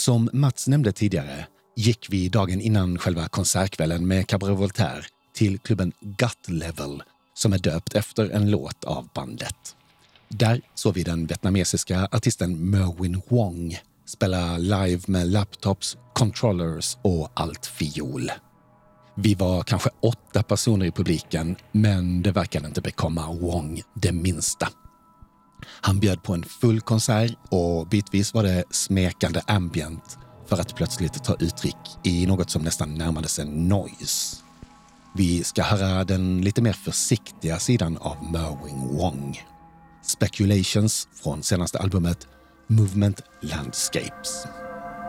Som Mats nämnde tidigare gick vi dagen innan själva konsertkvällen med Cabaret Voltaire till klubben Gut Level som är döpt efter en låt av bandet. Där såg vi den vietnamesiska artisten Merwin Wong spela live med laptops, controllers och allt fiol. Vi var kanske 8 personer i publiken, men det verkade inte bekomma Wong det minsta. Han bjöd på en full konsert och bitvis var det smekande ambient för att plötsligt ta uttryck i något som nästan närmade sig noise. Vi ska höra den lite mer försiktiga sidan av Merwin Wong. Speculations från senaste albumet Movement Landscapes.